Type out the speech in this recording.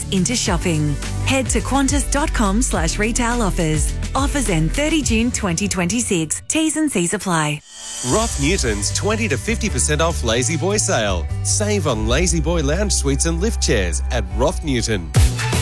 into shopping. Head to qantas.com/retail offers. Offers end 30 June 2026. T's and C's apply. Roth Newton's 20 to 50% off Lazy Boy sale. Save on Lazy Boy lounge suites and lift chairs at Roth Newton.